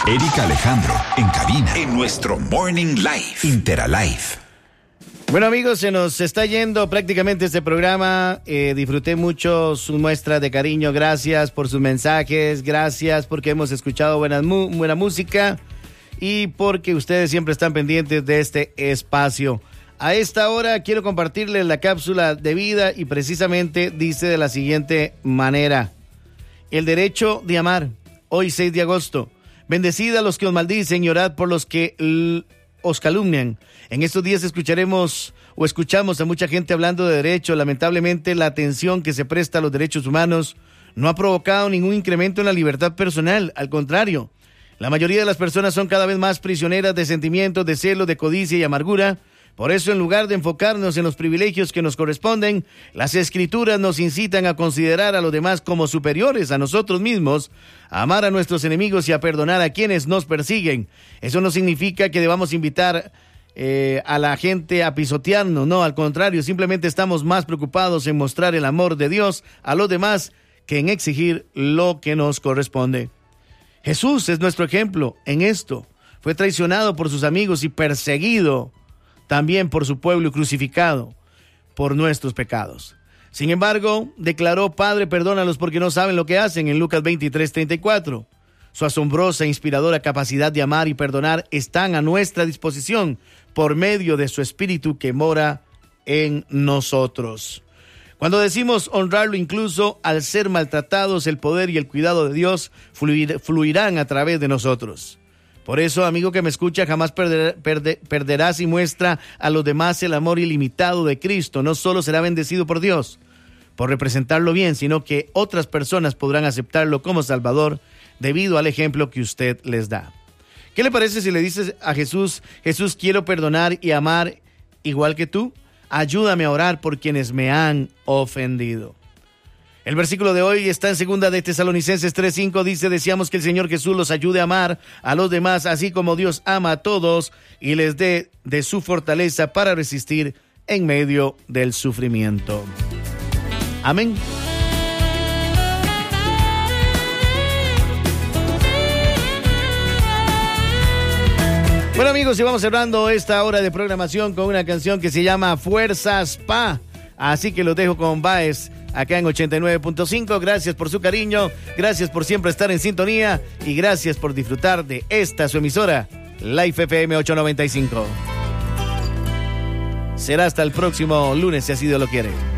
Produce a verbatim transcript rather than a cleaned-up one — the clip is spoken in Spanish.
Erika Alejandro, en cabina, en nuestro Morning Live, Interalife. Bueno, amigos, se nos está yendo prácticamente este programa. Eh, disfruté mucho su muestra de cariño. Gracias por sus mensajes. Gracias porque hemos escuchado buena, mu- buena música y porque ustedes siempre están pendientes de este espacio. A esta hora quiero compartirles la cápsula de vida y precisamente dice de la siguiente manera: el derecho de amar. Hoy seis de agosto. Bendecid a los que os maldicen y orad por los que l- os calumnian. En estos días escucharemos o escuchamos a mucha gente hablando de derecho. Lamentablemente, la atención que se presta a los derechos humanos no ha provocado ningún incremento en la libertad personal. Al contrario, la mayoría de las personas son cada vez más prisioneras de sentimientos, de celos, de codicia y amargura. Por eso, en lugar de enfocarnos en los privilegios que nos corresponden, las Escrituras nos incitan a considerar a los demás como superiores a nosotros mismos, a amar a nuestros enemigos y a perdonar a quienes nos persiguen. Eso no significa que debamos invitar eh, a la gente a pisotearnos, no, al contrario, simplemente estamos más preocupados en mostrar el amor de Dios a los demás que en exigir lo que nos corresponde. Jesús es nuestro ejemplo en esto. Fue traicionado por sus amigos y perseguido también por su pueblo y crucificado por nuestros pecados. Sin embargo, declaró: Padre, perdónalos porque no saben lo que hacen, en Lucas veintitrés, treinta y cuatro. Su asombrosa e inspiradora capacidad de amar y perdonar están a nuestra disposición por medio de su Espíritu que mora en nosotros. Cuando decimos honrarlo, incluso al ser maltratados, el poder y el cuidado de Dios fluir, fluirán a través de nosotros. Por eso, amigo que me escucha, jamás perder, perder, perderás y muestra a los demás el amor ilimitado de Cristo. No solo será bendecido por Dios por representarlo bien, sino que otras personas podrán aceptarlo como Salvador debido al ejemplo que usted les da. ¿Qué le parece si le dices a Jesús: Jesús, quiero perdonar y amar igual que tú? Ayúdame a orar por quienes me han ofendido. El versículo de hoy está en segunda de Tesalonicenses tres cinco, dice: deseamos que el Señor Jesús los ayude a amar a los demás, así como Dios ama a todos, y les dé de su fortaleza para resistir en medio del sufrimiento. Amén. Bueno, amigos, y vamos cerrando esta hora de programación con una canción que se llama Fuerzas Pa. Así que los dejo con Baez acá en ochenta y nueve punto cinco. Gracias por su cariño, gracias por siempre estar en sintonía y gracias por disfrutar de esta su emisora, Life F M ochocientos noventa y cinco. Será hasta el próximo lunes, si así Dios lo quiere.